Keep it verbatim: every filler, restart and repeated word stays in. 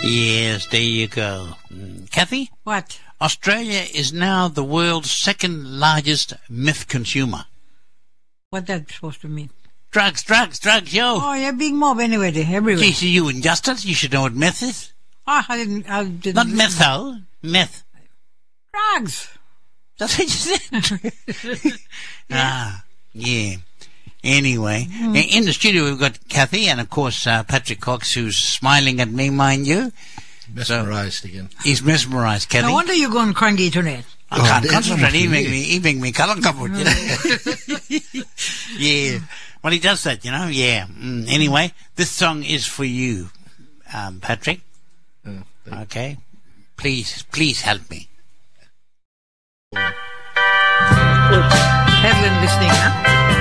Yes, there you go. Mm, Kathy? What? Australia is now the world's second largest meth consumer. What that supposed to mean? Drugs, drugs, drugs, yo. Oh, yeah, big mob anyway, there, everywhere. Gee, you in justice, you should know what meth is. Ah, I didn't, I didn't. Not methyl, meth. Drugs. That's what you said. Ah, yeah. Anyway, Mm. in the studio we've got Kathy and, of course, uh, Patrick Cox, who's smiling at me, mind you. Mesmerised so, again. He's mesmerised, Kathy. No wonder you're going cranky tonight. I oh, can't concentrate. He make me, he make me colour come out, you know. Yeah. Well, he does that, you know. Yeah. Mm. Anyway, this song is for you, um, Patrick. Oh, okay. Please, please help me. Helen listening, huh?